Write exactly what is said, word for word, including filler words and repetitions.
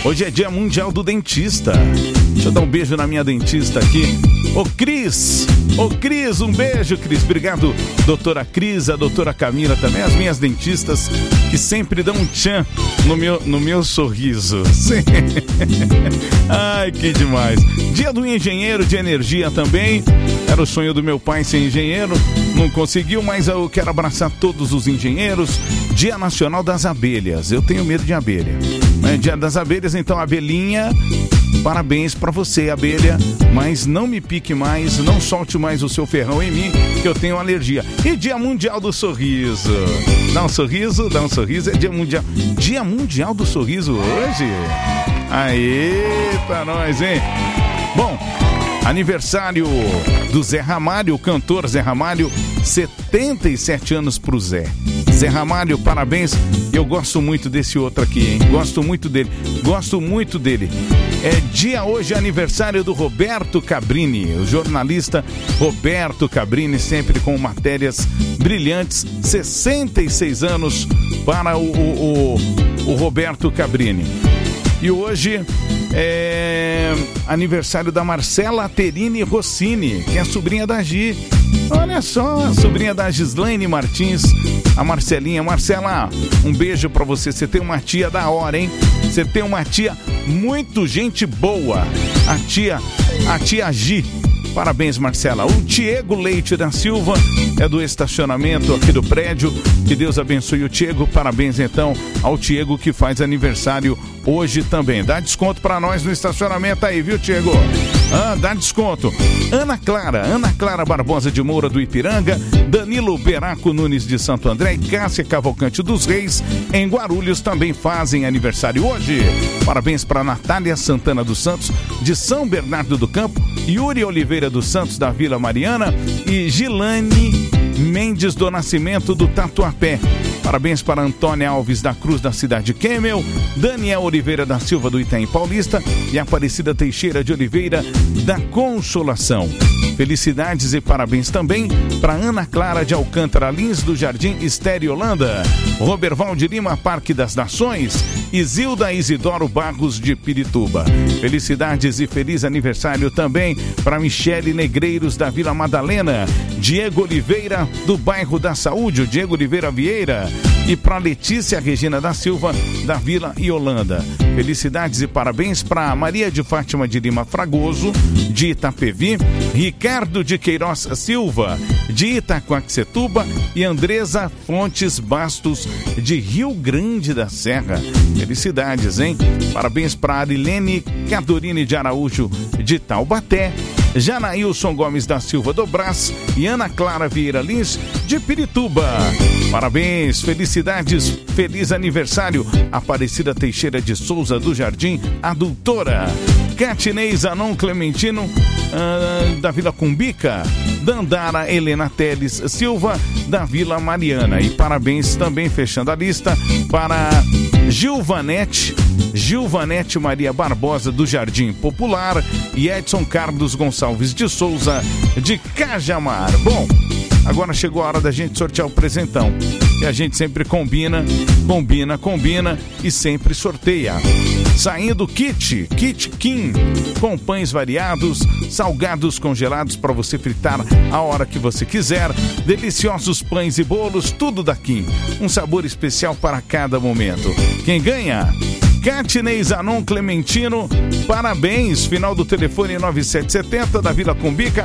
Hoje é Dia Mundial do Dentista. Deixa eu dar um beijo na minha dentista aqui. Ô Cris, ô Cris, um beijo, Cris. Obrigado, doutora Cris, a doutora Camila também, as minhas dentistas que sempre dão um tchan no meu, no meu sorriso. Sim. Ai, que demais. Dia do engenheiro de energia também. Era o sonho do meu pai ser engenheiro. Não conseguiu, mas eu quero abraçar todos os engenheiros. Dia Nacional das Abelhas. Eu tenho medo de abelha. É Dia das Abelhas, então, abelhinha, parabéns pra você, abelha. Mas não me pique mais, não solte mais o seu ferrão em mim, que eu tenho alergia. E Dia Mundial do Sorriso. Dá um sorriso, dá um sorriso. É Dia Mundial. Dia Mundial do Sorriso hoje? Aê, pra nós, hein? Bom, aniversário do Zé Ramalho, o cantor Zé Ramalho, setenta e sete anos pro Zé. Zé Ramalho, parabéns. Eu gosto muito desse outro aqui, hein? Gosto muito dele. Gosto muito dele. É dia hoje, aniversário do Roberto Cabrini, o jornalista Roberto Cabrini, sempre com matérias brilhantes. sessenta e seis anos para o, o, o, o Roberto Cabrini. E hoje é aniversário da Marcela Terini Rossini, que é a sobrinha da Gi. Olha só, a sobrinha da Gislaine Martins, a Marcelinha. Marcela, um beijo pra você. Você tem uma tia da hora, hein? Você tem uma tia muito gente boa. A tia, a tia Gi. Parabéns, Marcela. O Tiago Leite da Silva é do estacionamento aqui do prédio. Que Deus abençoe o Tiago. Parabéns, então, ao Tiago que faz aniversário hoje também. Dá desconto pra nós no estacionamento aí, viu, Tiago? Ah, dá desconto. Ana Clara, Ana Clara Barbosa de Moura do Ipiranga, Danilo Beraco Nunes de Santo André e Cássia Cavalcante dos Reis em Guarulhos também fazem aniversário hoje. Parabéns para Natália Santana dos Santos de São Bernardo do Campo, Yuri Oliveira dos Santos da Vila Mariana e Gilane Mendes do Nascimento do Tatuapé. Parabéns para Antônia Alves da Cruz da cidade de Kemmel, Daniel Oliveira da Silva do Itaim Paulista e Aparecida Teixeira de Oliveira da Consolação. Felicidades e parabéns também para Ana Clara de Alcântara Lins do Jardim Estéreo Holanda, Roberval de Lima Parque das Nações e Zilda Isidoro Barros de Pirituba. Felicidades e feliz aniversário também para Michele Negreiros da Vila Madalena, Diego Oliveira do bairro da Saúde, o Diego Oliveira Vieira, e para Letícia Regina da Silva da Vila Iolanda. Felicidades e parabéns para Maria de Fátima de Lima Fragoso de Itapevi, Ricardo de Queiroz Silva de Itacoaxetuba e Andresa Fontes Bastos de Rio Grande da Serra. Felicidades, hein? Parabéns para Arilene Cadorini de Araújo de Taubaté, Janailson Gomes da Silva do Brás e Ana Clara Vieira Lins de Pirituba. Parabéns, felicidades, feliz aniversário Aparecida Teixeira de Souza do Jardim Adultora, Catinei Zanon Clementino uh, da Vila Cumbica, Dandara Helena Teles Silva da Vila Mariana. E parabéns também, fechando a lista, para Gilvanete Gilvanete Maria Barbosa do Jardim Popular e Edson Carlos Gonçalves de Souza de Cajamar. Bom, agora chegou a hora da gente sortear o presentão. E a gente sempre combina, combina, combina e sempre sorteia. Saindo kit, kit Kim, com pães variados, salgados congelados para você fritar a hora que você quiser, deliciosos pães e bolos, tudo da Kim. Um sabor especial para cada momento. Quem ganha? Catinei Zanon Clementino, parabéns, final do telefone nove sete sete zero da Vila Cumbica,